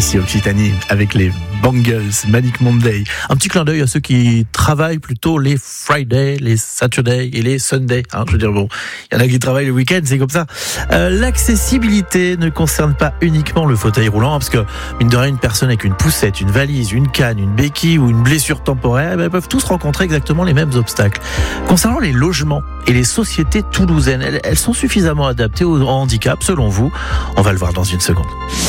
ici Occitanie avec les Bangles, Manic Monday. Un petit clin d'œil à ceux qui travaillent plutôt les Friday, les Saturday et les Sunday. Je veux dire, bon, il y en a qui travaillent le week-end, c'est comme ça. L'accessibilité ne concerne pas uniquement le fauteuil roulant, parce que mine de rien, une personne avec une poussette, une valise, une canne, une béquille ou une blessure temporaire, peuvent tous rencontrer exactement les mêmes obstacles. Concernant les logements et les sociétés toulousaines, elles sont suffisamment adaptées au handicap, selon vous? On va le voir dans une seconde.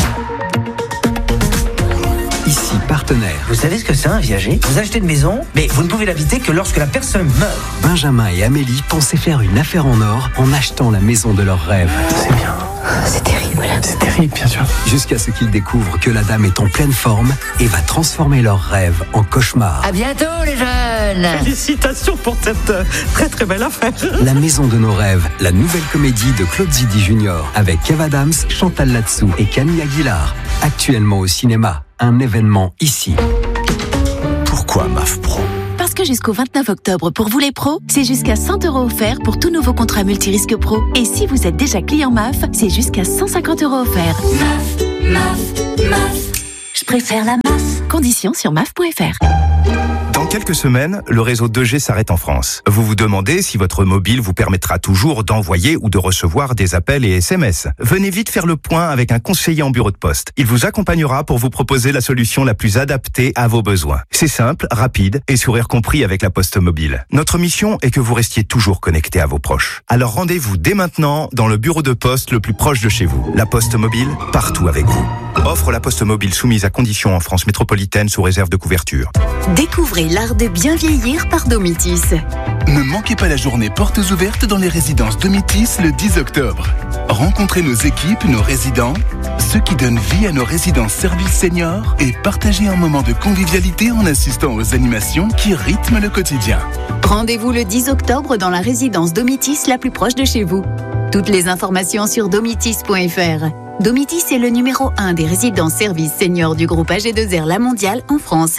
Ici, partenaire. Vous savez ce que c'est un viager? Vous achetez une maison, mais vous ne pouvez l'habiter que lorsque la personne meurt. Benjamin et Amélie pensaient faire une affaire en or en achetant la maison de leurs rêves. C'est bien. C'est terrible. C'est terrible, bien sûr. Jusqu'à ce qu'ils découvrent que la dame est en pleine forme et va transformer leurs rêves en cauchemar. À bientôt, les jeunes! Félicitations pour cette très très belle affaire. La maison de nos rêves, la nouvelle comédie de Claude Zidi Jr. avec Kev Adams, Chantal Latsou et Camille Aguilar. Actuellement au cinéma, un événement ici. Pourquoi MAF Pro? Parce que jusqu'au 29 octobre, pour vous les pros, c'est jusqu'à 100 € offerts pour tout nouveau contrat multirisque pro. Et si vous êtes déjà client MAF, c'est jusqu'à 150 € offerts. MAF. Je préfère la MAF. Conditions sur maf.fr. Dans quelques semaines, le réseau 2G s'arrête en France. Vous vous demandez si votre mobile vous permettra toujours d'envoyer ou de recevoir des appels et SMS. Venez vite faire le point avec un conseiller en bureau de poste. Il vous accompagnera pour vous proposer la solution la plus adaptée à vos besoins. C'est simple, rapide et sourire compris avec la Poste Mobile. Notre mission est que vous restiez toujours connecté à vos proches. Alors rendez-vous dès maintenant dans le bureau de poste le plus proche de chez vous. La Poste Mobile, partout avec vous. Offre la Poste Mobile soumise à conditions en France métropolitaine sous réserve de couverture. Découvrez l'art de bien vieillir par Domitis. Ne manquez pas la journée portes ouvertes dans les résidences Domitis le 10 octobre. Rencontrez nos équipes, nos résidents, ceux qui donnent vie à nos résidences services seniors et partagez un moment de convivialité en assistant aux animations qui rythment le quotidien. Rendez-vous le 10 octobre dans la résidence Domitis la plus proche de chez vous. Toutes les informations sur domitis.fr. Domitis est le numéro 1 des résidences services seniors du groupe AG2R La Mondiale en France.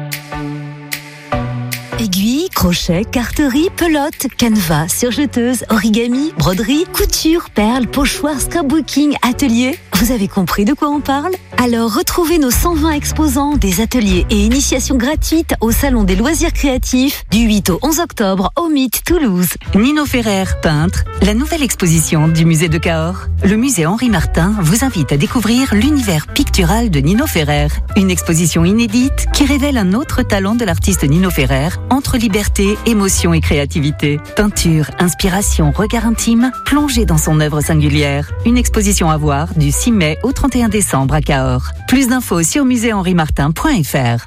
Aiguilles, crochets, carterie, pelote, canevas, surjeteuse, origami, broderie, couture, perles, pochoirs, scrapbooking, atelier. Vous avez compris de quoi on parle? Alors retrouvez nos 120 exposants, des ateliers et initiations gratuites au Salon des loisirs créatifs du 8 au 11 octobre au Mythe Toulouse. Nino Ferrer, peintre, la nouvelle exposition du musée de Cahors. Le musée Henri Martin vous invite à découvrir l'univers pictural de Nino Ferrer. Une exposition inédite qui révèle un autre talent de l'artiste Nino Ferrer entre liberté, émotion et créativité. Peinture, inspiration, regard intime, plongé dans son œuvre singulière. Une exposition à voir du 6 mai au 31 décembre à Cahors. Plus d'infos sur muséhenrimartin.fr.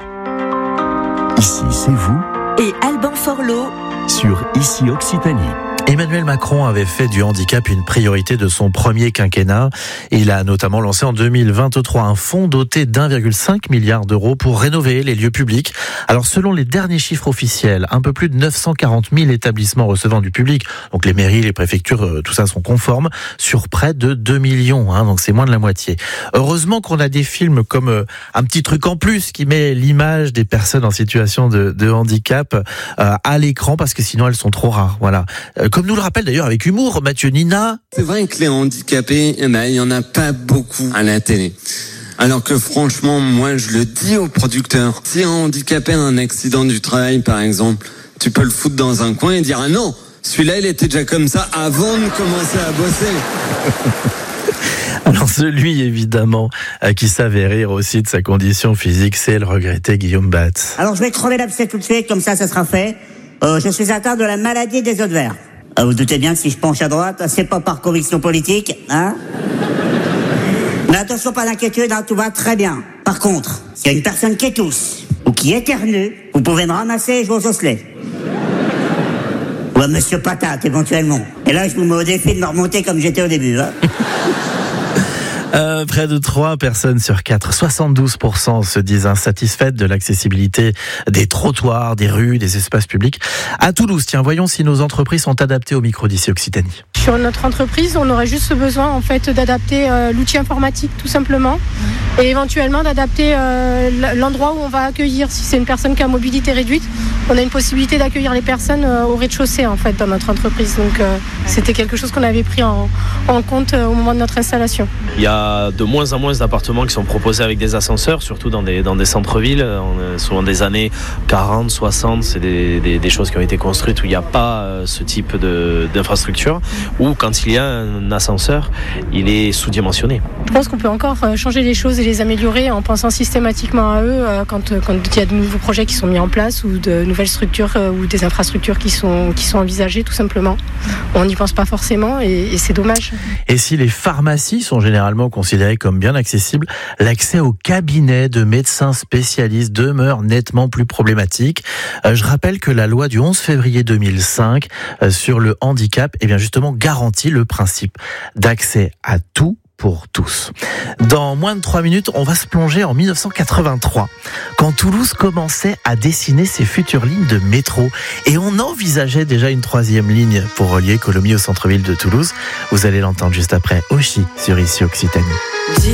Ici, c'est vous Et Alban Forlot sur Ici Occitanie. Emmanuel Macron avait fait du handicap une priorité de son premier quinquennat. Il a notamment lancé en 2023 un fonds doté d'1,5 milliard d'euros pour rénover les lieux publics. Alors selon les derniers chiffres officiels, un peu plus de 940 000 établissements recevant du public, donc les mairies, les préfectures, tout ça sont conformes, sur près de 2 millions, donc c'est moins de la moitié. Heureusement qu'on a des films comme Un petit truc en plus qui met l'image des personnes en situation de handicap à l'écran, parce que sinon elles sont trop rares. Voilà. Comme nous le rappelle d'ailleurs avec humour Mathieu Nina. C'est vrai que les handicapés, il n'y en a pas beaucoup à la télé. Alors que franchement, moi je le dis aux producteurs, si un handicapé a un accident du travail par exemple, tu peux le foutre dans un coin et dire « Ah non, celui-là il était déjà comme ça avant de commencer à bosser ». Alors celui évidemment qui savait rire aussi de sa condition physique, c'est le regretté Guillaume Batz. Alors je vais crever l'abcès tout de suite, comme ça sera fait. Je suis atteint de la maladie des os de verre. Vous doutez bien que si je penche à droite, c'est pas par conviction politique, hein? Mais attention, pas d'inquiétude, tout va très bien. Par contre, s'il y a une personne qui tousse ou qui éternue, vous pouvez me ramasser et jouer aux osselets. Ou à Monsieur Patate, éventuellement. Et là, je vous mets au défi de me remonter comme j'étais au début, hein. Près de 3 personnes sur 4, 72% se disent insatisfaites de l'accessibilité des trottoirs, des rues, des espaces publics. À Toulouse, tiens, voyons si nos entreprises sont adaptées au micro d'ici Occitanie. Sur notre entreprise, on aurait juste besoin en fait d'adapter l'outil informatique tout simplement et éventuellement d'adapter l'endroit où on va accueillir. Si c'est une personne qui a mobilité réduite, on a une possibilité d'accueillir les personnes au rez-de-chaussée en fait dans notre entreprise. Donc c'était quelque chose qu'on avait pris en compte au moment de notre installation. Il y a de moins en moins d'appartements qui sont proposés avec des ascenseurs, surtout dans des centres-villes. Souvent des années 40, 60, c'est des choses qui ont été construites où il n'y a pas ce type d'infrastructure, ou quand il y a un ascenseur, il est sous-dimensionné. Je pense qu'on peut encore changer les choses et les améliorer en pensant systématiquement à eux quand il y a de nouveaux projets qui sont mis en place ou de nouvelles structures ou des infrastructures qui sont envisagées tout simplement. On n'y pense pas forcément et c'est dommage. Et si les pharmacies sont généralement considérées comme bien accessibles, l'accès aux cabinets de médecins spécialistes demeure nettement plus problématique. Je rappelle que la loi du 11 février 2005 sur le handicap, eh bien justement garantit le principe d'accès à tout pour tous. Dans moins de 3 minutes, on va se plonger en 1983, quand Toulouse commençait à dessiner ses futures lignes de métro. Et on envisageait déjà une 3e ligne pour relier Colomiers au centre-ville de Toulouse. Vous allez l'entendre juste après Oshi sur ICI Occitanie.